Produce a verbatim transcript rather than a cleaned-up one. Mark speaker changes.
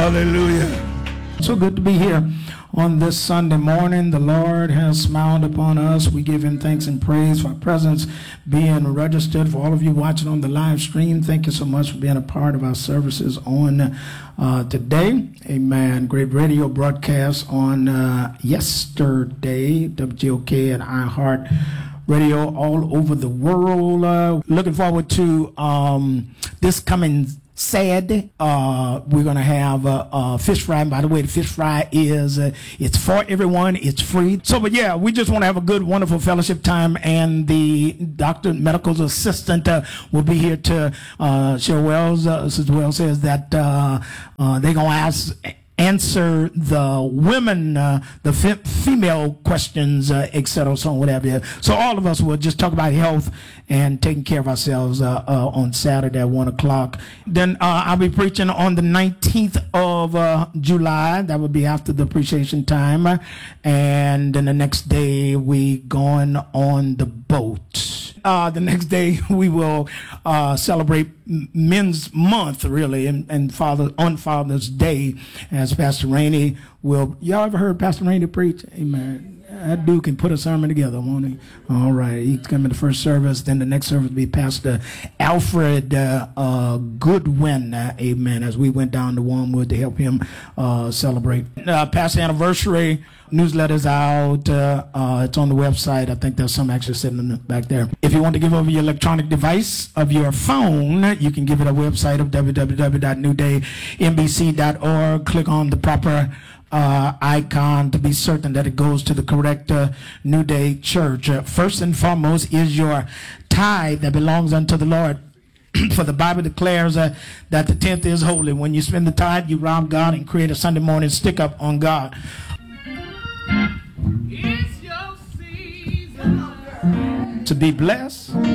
Speaker 1: Hallelujah. So good to be here on this Sunday morning. The Lord has smiled upon us. We give him thanks and praise for our presence being registered. For all of you watching on the live stream, thank you so much for being a part of our services on uh, today. Amen. Great radio broadcast on uh, yesterday, W G O K and iHeart Radio all over the world. Uh, looking forward to um, this coming Saturday. Uh, we're going to have uh, uh, fish fry. And by the way, the fish fry is, uh, it's for everyone. It's free. So, but yeah, we just want to have a good, wonderful fellowship time. And the doctor, medical assistant uh, will be here to uh, share Wells. Uh, Sister Wells says that uh, uh, they're going to ask answer the women, uh, the f- female questions, uh, et cetera, so whatever. So all of us will just talk about health and taking care of ourselves uh, uh, on Saturday at one o'clock. Then uh, I'll be preaching on the nineteenth of uh, July. That will be after the appreciation time. And then the next day we going on the boat. Uh, the next day we will uh, celebrate Men's Month, really, and, and Father on Father's Day, as Pastor Rainey will. Y'all ever heard Pastor Rainey preach? Amen. That dude can put a sermon together, won't he? All right. He's coming to first service. Then the next service will be Pastor Alfred uh, uh, Goodwin. Uh, amen. As we went down to Wormwood to help him uh, celebrate. Uh, Pastor Anniversary newsletter's out. Uh, uh, it's on the website. I think there's some actually sitting in the back there. If you want to give over your electronic device of your phone, you can give it a website of w w w dot new day n b c dot org. Click on the proper Uh, icon to be certain that it goes to the correct uh, New Day Church. Uh, first and foremost is your tithe that belongs unto the Lord. For the Bible declares uh, that the tenth is holy. When you spend the tithe, you rob God and create a Sunday morning stick up on God. It's your season to be blessed.